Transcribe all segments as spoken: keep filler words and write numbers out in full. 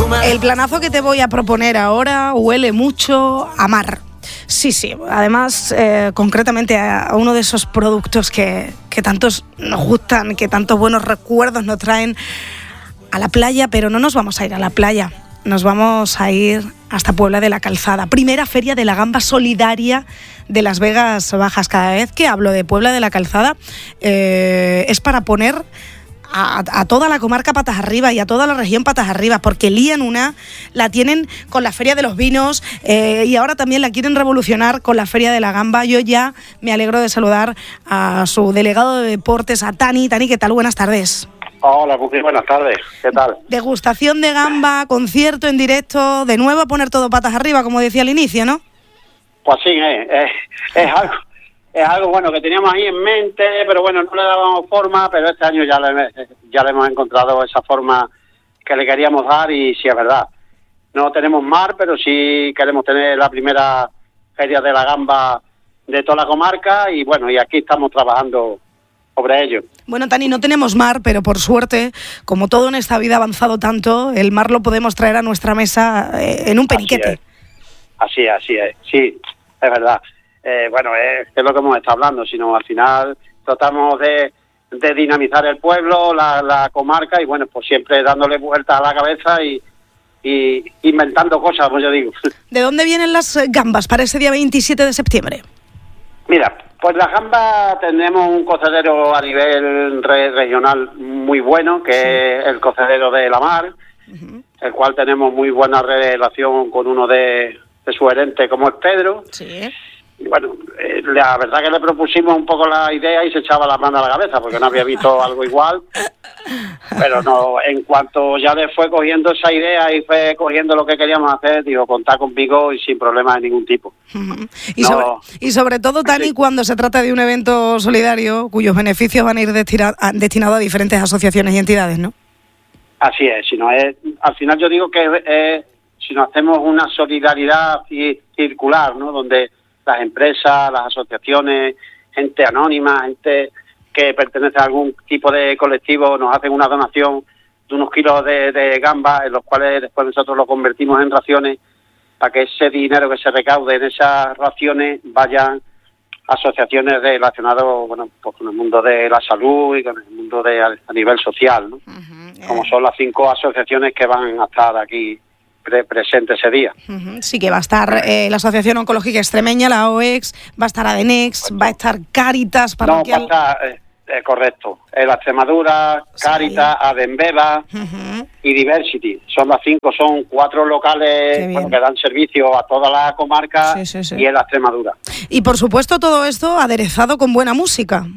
El planazo que te voy a proponer ahora huele mucho a mar. Sí, sí, además eh, concretamente a, a uno de esos productos que, que tantos nos gustan, que tantos buenos recuerdos nos traen a la playa, pero no nos vamos a ir a la playa, nos vamos a ir hasta Puebla de la Calzada, primera feria de la gamba solidaria de Las Vegas Bajas. Cada vez que hablo de Puebla de la Calzada eh, es para poner A, a toda la comarca patas arriba y a toda la región patas arriba, porque lían una, la tienen con la Feria de los Vinos eh, y ahora también la quieren revolucionar con la Feria de la Gamba. Yo ya me alegro de saludar a su delegado de deportes, a Tani. Tani, ¿qué tal? Buenas tardes. Hola, Buki, buenas tardes. ¿Qué tal? Degustación de gamba, concierto en directo, de nuevo a poner todo patas arriba, como decía al inicio, ¿no? Pues sí, eh, eh, es algo... Es algo bueno que teníamos ahí en mente, pero bueno, no le dábamos forma, pero este año ya le, ya le hemos encontrado esa forma que le queríamos dar y sí es verdad. No tenemos mar, pero sí queremos tener la primera feria de la gamba de toda la comarca y bueno, y aquí estamos trabajando sobre ello. Bueno, Tani, no tenemos mar, pero por suerte, como todo en esta vida ha avanzado tanto, el mar lo podemos traer a nuestra mesa eh, en un periquete. Así es, así es, así es. Sí, es verdad. Eh, bueno, es, es lo que hemos estado hablando, sino al final tratamos de, de dinamizar el pueblo, la, la comarca y bueno, pues siempre dándole vueltas a la cabeza y, y inventando cosas, como yo digo. ¿De dónde vienen las gambas para ese día veintisiete de septiembre? Mira, pues las gambas tenemos un cocedero a nivel re- regional muy bueno, que sí. Es el cocedero de La Mar, uh-huh. El cual tenemos muy buena relación con uno de, de su gerente, como es Pedro. Sí. Y bueno, eh, la verdad que le propusimos un poco la idea y se echaba la mano a la cabeza porque no había visto algo igual, pero no, en cuanto ya le fue cogiendo esa idea y fue cogiendo lo que queríamos hacer, digo, contar conmigo y sin problemas de ningún tipo. Uh-huh. Y, no, sobre, y sobre todo, Tani, sí. Cuando se trata de un evento solidario cuyos beneficios van a ir destina, a, destinados a diferentes asociaciones y entidades, ¿no? Así es, si no es, al final yo digo que es, es, si no hacemos una solidaridad circular, ¿no? Donde las empresas, las asociaciones, gente anónima, gente que pertenece a algún tipo de colectivo, nos hacen una donación de unos kilos de, de gamba, en los cuales después nosotros lo convertimos en raciones, para que ese dinero que se recaude en esas raciones vayan a asociaciones relacionadas, bueno, pues con el mundo de la salud y con el mundo de a, a nivel social, ¿no? Uh-huh, yeah. Como son las cinco asociaciones que van a estar aquí presente ese día. Uh-huh. Sí, que va a estar eh, la Asociación Oncológica Extremeña, la O E X, va a estar Adenex, va a estar Cáritas Parroquial. No, va a estar, eh, eh, correcto, eh, la Extremadura, Cáritas, sí. Adenbeba uh-huh. y Diversity. Son las cinco, son cuatro locales bueno, que dan servicio a toda la comarca sí, sí, sí. y en la Extremadura. Y por supuesto todo esto aderezado con buena música.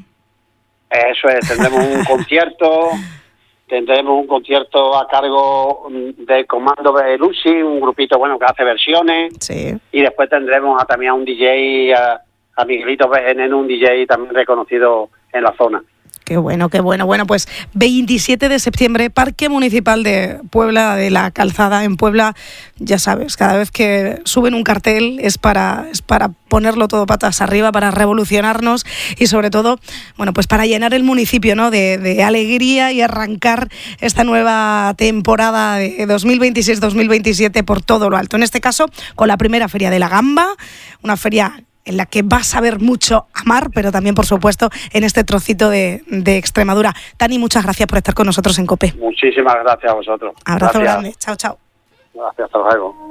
Eso es, tendremos un concierto... Tendremos un concierto a cargo de Comando Belusi, un grupito bueno que hace versiones. Sí. Y después tendremos a, también a un D J, a, a Miguelito Veneno, un D J también reconocido en la zona. Qué bueno, qué bueno. Bueno, pues veintisiete de septiembre, Parque Municipal de Puebla de la Calzada. En Puebla, ya sabes, cada vez que suben un cartel es para, es para ponerlo todo patas arriba, para revolucionarnos y sobre todo, bueno, pues para llenar el municipio, ¿no? de, de alegría y arrancar esta nueva temporada de dos mil veintiséis dos mil veintisiete por todo lo alto. En este caso, con la primera Feria de la Gamba, una feria en la que vas a ver mucho a mar, pero también, por supuesto, en este trocito de, de Extremadura. Tani, muchas gracias por estar con nosotros en COPE. Muchísimas gracias a vosotros. Abrazo gracias. grande. Chao, chao. Gracias, hasta luego.